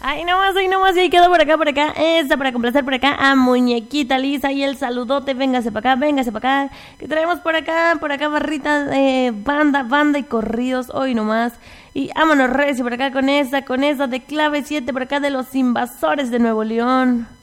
Ahí nomás, y ahí quedó por acá, esta para complacer por acá a Muñequita Lisa y el saludote, véngase para acá, que traemos por acá barritas, banda y corridos, hoy nomás, y vámonos recio por acá con esa de clave 7 por acá de los Invasores de Nuevo León.